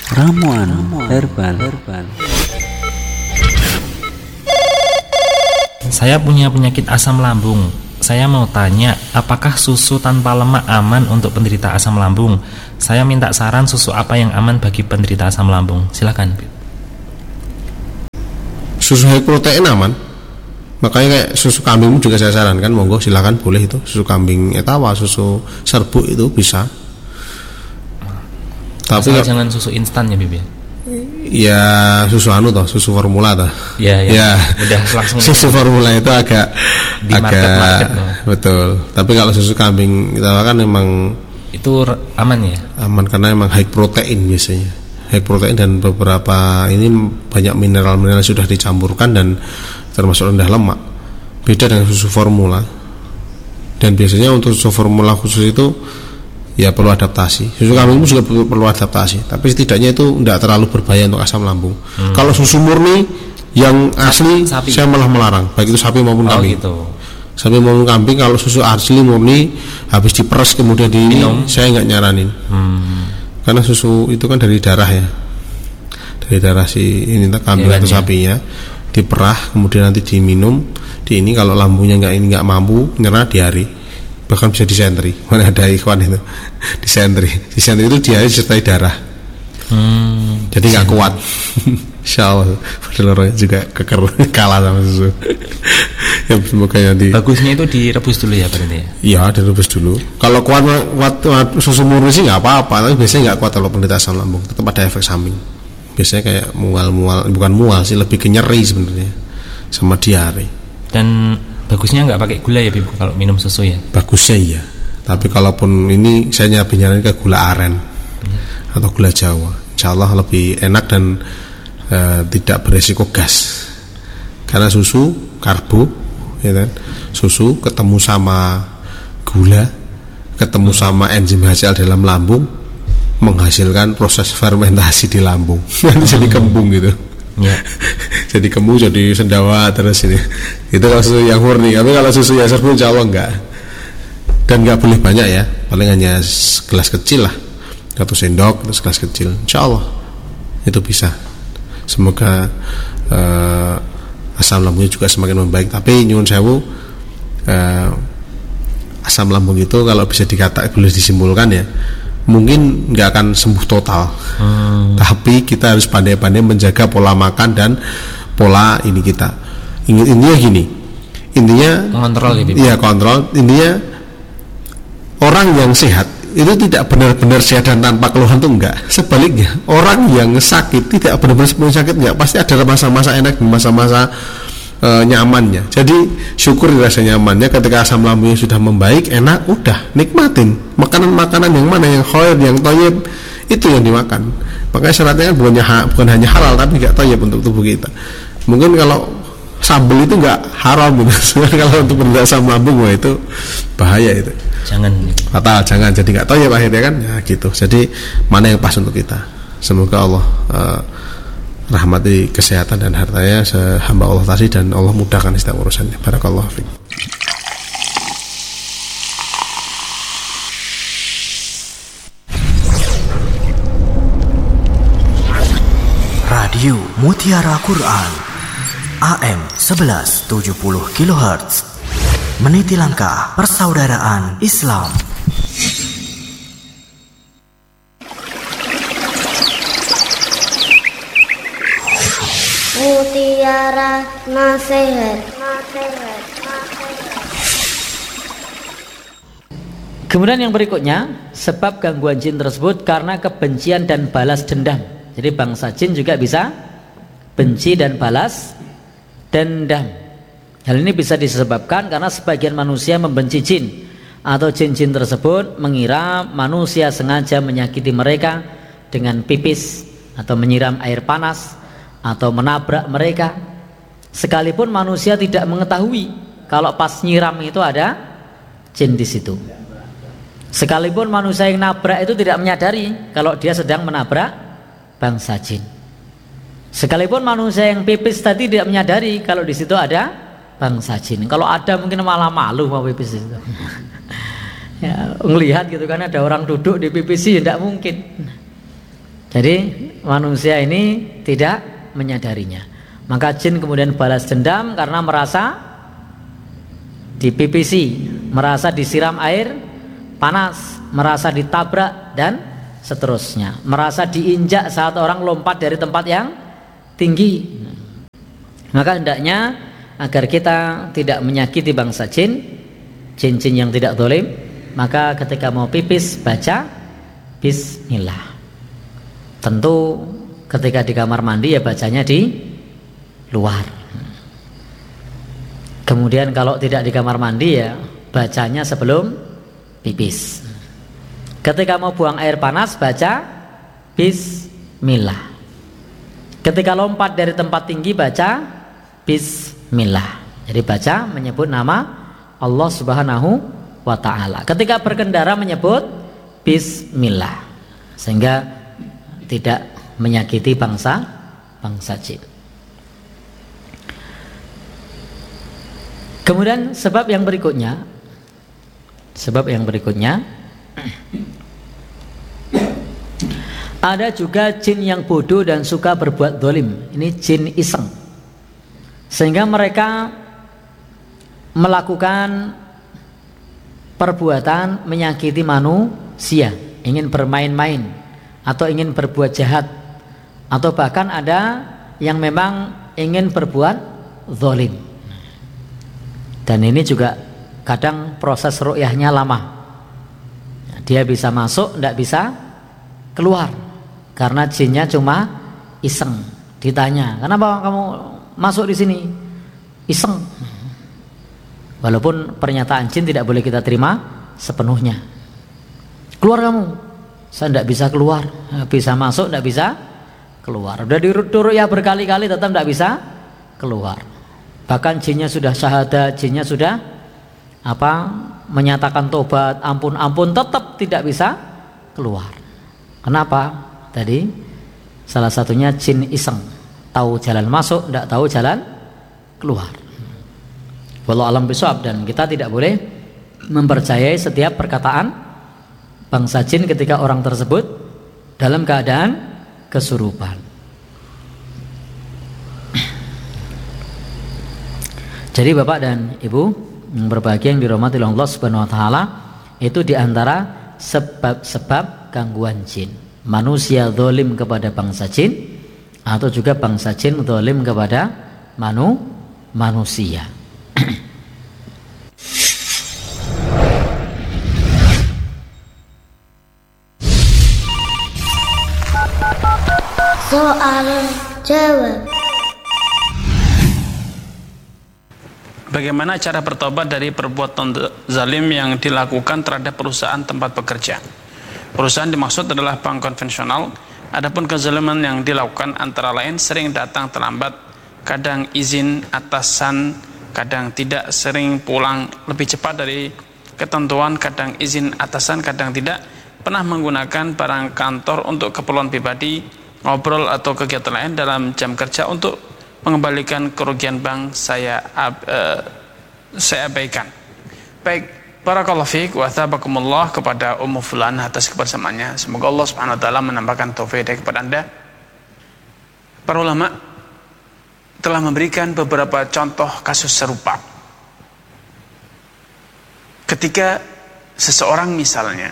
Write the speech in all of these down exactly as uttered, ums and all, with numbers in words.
Ramuan herbal. herbal. Saya punya penyakit asam lambung. Saya mau tanya, apakah susu tanpa lemak aman untuk penderita asam lambung? Saya minta saran susu apa yang aman bagi penderita asam lambung. Silakan. Susu high protein aman. Makanya kayak susu kambing juga saya sarankan, monggo silakan boleh itu. Susu kambing etawa, susu serbuk itu bisa. Tapi Asal jangan susu instan ya, Bibi. Ya susu anu toh, susu formula toh. Ya, ya. Ya. Udah langsung susu formula itu agak di agak market-market loh. Betul. Tapi kalau susu kambing kita kan memang itu aman ya? Aman karena memang high protein biasanya. High protein dan beberapa ini banyak mineral-mineral sudah dicampurkan dan termasuk rendah lemak. Beda dengan susu formula. Dan biasanya untuk susu formula khusus itu ya perlu adaptasi. Susu kambing juga perlu adaptasi, tapi setidaknya itu tidak terlalu berbahaya untuk asam lambung. Hmm. Kalau susu murni yang asli sapi. Saya malah melarang, baik itu sapi maupun oh, kambing. Gitu. Sapi maupun kambing kalau susu asli murni habis diperes kemudian di minum, saya nggak nyaranin. Hmm. Karena susu itu kan dari darah ya, dari darah si ini kambing ya, atau ya. sapinya diperah kemudian nanti diminum. Di ini kalau lambungnya nggak ini nggak mampu nyerah diare. Bahkan bisa disentri, mana ada ikhwan itu disentri, disentri itu diare disertai darah, hmm, jadi nggak kuat. Insya Allah padahal juga keker kalah sama susu. Ya semoga nanti bagusnya itu direbus dulu ya berarti ya? Iya direbus dulu. Kalau kuat, kuat, kuat susu murni sih nggak apa-apa, tapi biasanya nggak kuat kalau penderita asam lambung, tetap ada efek samping. Biasanya kayak mual-mual, bukan mual sih, lebih ke nyeri sebenarnya sama diare. Dan bagusnya nggak pakai gula ya Bibu kalau minum susu ya? Bagusnya iya, tapi kalaupun ini saya lebih nyaranin ke gula aren hmm. atau gula Jawa, insya Allah lebih enak dan uh, tidak beresiko gas. Karena susu karbo, ya kan? Susu ketemu sama gula, ketemu hmm. sama enzim H C l dalam lambung, menghasilkan proses fermentasi di lambung, hmm. jadi kembung gitu. Ya. Jadi kembung jadi sendawa terus ini. Itu kalau susu yang murni. Tapi kalau susu yang serbuk insya Allah enggak. Dan enggak boleh banyak ya. Paling hanya gelas kecil lah, satu sendok atau gelas kecil. Insya Allah itu bisa. Semoga uh, asam lambungnya juga semakin membaik. Tapi nyuwun sewu, uh, asam lambung itu kalau bisa dikatakan boleh disimpulkan ya, mungkin nggak akan sembuh total, hmm. tapi kita harus pandai-pandai menjaga pola makan dan pola ini kita. Intinya gini, intinya kontrol ya, iya kontrol. Intinya orang yang sehat itu tidak benar-benar sehat dan tanpa keluhan tuh enggak. Sebaliknya orang yang sakit tidak benar-benar sepenuhnya sakit enggak. Pasti ada masa-masa enak dan masa-masa e, nyamannya. Jadi syukur rasa nyamannya ketika asam lambungnya sudah membaik, enak, udah nikmatin makanan-makanan yang mana yang khair, yang thayyib, itu yang dimakan. Makanya syaratnya kan bukan, bukan hanya halal tapi enggak thayyib untuk tubuh kita. Mungkin kalau sambal itu enggak haram gitu. Kalau untuk penderita asam lambung wah itu bahaya itu. Jangan fatal, jangan jadi enggak thayyib akhirnya kan. Ya gitu. Jadi mana yang pas untuk kita. Semoga Allah uh, rahmati kesehatan dan hartanya sehamba Allah tadi dan Allah mudahkan setiap urusannya. Barakallahu fiik. Radio Mutiara Quran A M sebelas tujuh puluh kilohertz, meniti langkah persaudaraan Islam. Mutiara Nasihat. Kemudian yang berikutnya, sebab gangguan jin tersebut karena kebencian dan balas dendam. Jadi bangsa jin juga bisa benci dan balas dendam. Hal ini bisa disebabkan karena sebagian manusia membenci jin atau jin-jin tersebut mengira manusia sengaja menyakiti mereka dengan pipis atau menyiram air panas atau menabrak mereka, sekalipun manusia tidak mengetahui kalau pas nyiram itu ada jin di situ. Sekalipun manusia yang nabrak itu tidak menyadari kalau dia sedang menabrak bangsa jin. Sekalipun manusia yang pipis tadi tidak menyadari kalau di situ ada bangsa jin. Kalau ada mungkin malah malu mau pipis itu. Ya, melihat gitu kan ada orang duduk di pipis, tidak mungkin. Jadi manusia ini tidak menyadarinya. Maka jin kemudian balas dendam karena merasa dipipisi, merasa disiram air panas, merasa ditabrak dan seterusnya, merasa diinjak saat orang lompat dari tempat yang tinggi. Maka hendaknya agar kita tidak menyakiti bangsa jin, jin-jin yang tidak zalim, maka ketika mau pipis baca bismillah. Tentu ketika di kamar mandi ya bacanya di luar. Kemudian kalau tidak di kamar mandi ya bacanya sebelum pipis. Ketika mau buang air panas baca bismillah. Ketika lompat dari tempat tinggi baca bismillah. Jadi baca menyebut nama Allah Subhanahu wa ta'ala. Ketika berkendara menyebut bismillah, sehingga tidak menyakiti bangsa bangsa jin. Kemudian sebab yang berikutnya, sebab yang berikutnya ada juga jin yang bodoh dan suka berbuat zalim. Ini jin iseng, sehingga mereka melakukan perbuatan menyakiti manusia, ingin bermain-main atau ingin berbuat jahat, atau bahkan ada yang memang ingin berbuat zalim. Dan ini juga kadang proses ru'yahnya lama. Dia bisa masuk, tidak bisa keluar, karena jinnya cuma iseng. Ditanya, kenapa kamu masuk di sini? Iseng. Walaupun pernyataan jin tidak boleh kita terima sepenuhnya. Keluar kamu. Saya tidak bisa keluar. Bisa masuk, tidak bisa keluar. Sudah diru'yah ya berkali-kali tetap tidak bisa keluar. Bahkan jinnya sudah syahadat, jinnya sudah apa menyatakan tobat, ampun-ampun, tetap tidak bisa keluar. Kenapa? Tadi salah satunya jin iseng, tahu jalan masuk, tidak tahu jalan keluar. Wallahu a'lam bishawab. Dan kita tidak boleh mempercayai setiap perkataan bangsa jin ketika orang tersebut dalam keadaan kesurupan. Jadi Bapak dan Ibu yang berbahagia yang dirahmati oleh Allah Subhanahu wa taala, itu diantara sebab-sebab gangguan jin. Manusia zalim kepada bangsa jin, atau juga bangsa jin zalim kepada manu manusia. Soal jawab. Bagaimana cara bertobat dari perbuatan zalim yang dilakukan terhadap perusahaan tempat bekerja? Perusahaan dimaksud adalah bank konvensional. Adapun kezaliman yang dilakukan antara lain sering datang terlambat, kadang izin atasan, kadang tidak, sering pulang lebih cepat dari ketentuan, kadang izin atasan, kadang tidak, pernah menggunakan barang kantor untuk keperluan pribadi, ngobrol atau kegiatan lain dalam jam kerja untuk mengembalikan kerugian bank saya ab, uh, saya abaikan. Baik, barakallahu fiik wa thabakumullah kepada Ummu Fulan atas kebersamaannya. Semoga Allah Subhanahu wa taala menambahkan taufik kepada Anda. Para ulama telah memberikan beberapa contoh kasus serupa. Ketika seseorang misalnya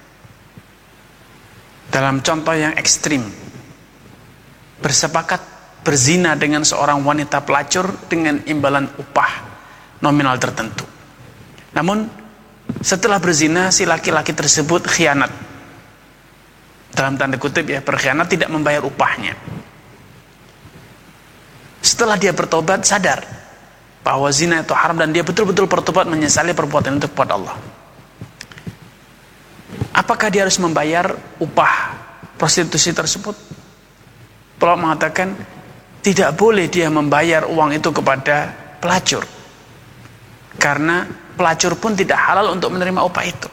dalam contoh yang ekstrim bersepakat berzina dengan seorang wanita pelacur dengan imbalan upah nominal tertentu. Namun setelah berzina si laki-laki tersebut khianat, dalam tanda kutip ya, berkhianat, tidak membayar upahnya. Setelah dia bertobat sadar bahwa zina itu haram dan dia betul-betul bertobat menyesali perbuatan itu kepada Allah, apakah dia harus membayar upah prostitusi tersebut? Ulama mengatakan tidak boleh dia membayar uang itu kepada pelacur, karena pelacur pun tidak halal untuk menerima upah itu.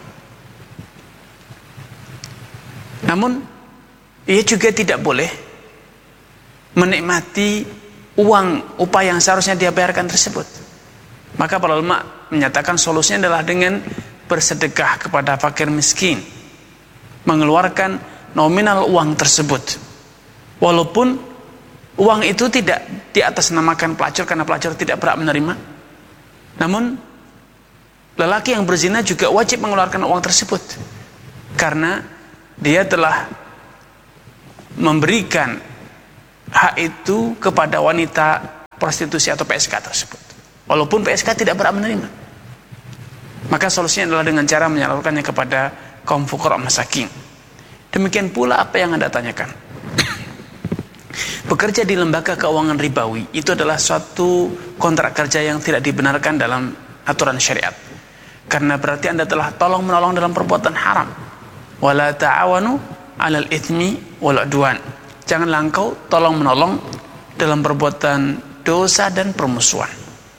Namun ia juga tidak boleh menikmati uang upah yang seharusnya dia bayarkan tersebut. Maka para ulama menyatakan solusinya adalah dengan bersedekah kepada fakir miskin, mengeluarkan nominal uang tersebut, walaupun uang itu tidak di atas namakan pelacur karena pelacur tidak berhak menerima, namun lelaki yang berzina juga wajib mengeluarkan uang tersebut karena dia telah memberikan hak itu kepada wanita prostitusi atau P S K tersebut, walaupun P S K tidak berhak menerima. Maka solusinya adalah dengan cara menyalurkannya kepada kaum fuqara masakin. Demikian pula apa yang Anda tanyakan, bekerja di lembaga keuangan ribawi itu adalah suatu kontrak kerja yang tidak dibenarkan dalam aturan syariat, karena berarti Anda telah tolong menolong dalam perbuatan haram. Wala ta'awanu 'alal itsmi wal 'udwan. Janganlah engkau tolong menolong dalam perbuatan dosa dan permusuhan.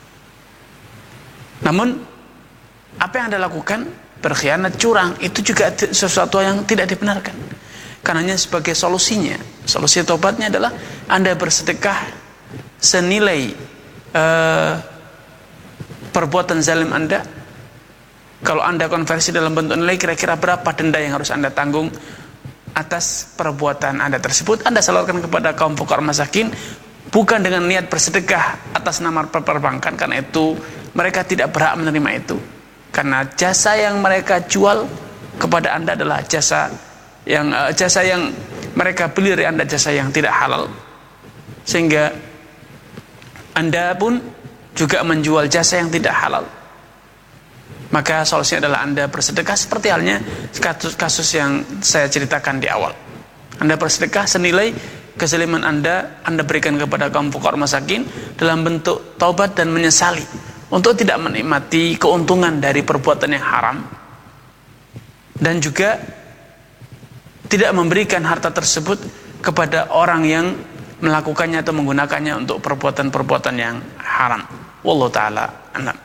Namun apa yang Anda lakukan, berkhianat, curang, itu juga sesuatu yang tidak dibenarkan. Karenanya sebagai solusinya, solusi tobatnya adalah Anda bersedekah senilai uh, perbuatan zalim Anda. Kalau Anda konversi dalam bentuk nilai, kira-kira berapa denda yang harus Anda tanggung atas perbuatan Anda tersebut, Anda salurkan kepada kaum fuqara masakin, bukan dengan niat bersedekah atas nama perbankan, karena itu mereka tidak berhak menerima itu. Karena jasa yang mereka jual kepada Anda adalah jasa yang uh, jasa yang mereka beli dari Anda, jasa yang tidak halal, sehingga Anda pun juga menjual jasa yang tidak halal. Maka solusinya adalah Anda bersedekah seperti halnya kasus, kasus yang saya ceritakan di awal. Anda bersedekah senilai kezaliman Anda, Anda berikan kepada kaum fuqara masakin dalam bentuk taubat dan menyesali untuk tidak menikmati keuntungan dari perbuatan yang haram, dan juga tidak memberikan harta tersebut kepada orang yang melakukannya atau menggunakannya untuk perbuatan-perbuatan yang haram. Wallahu ta'ala a'lam.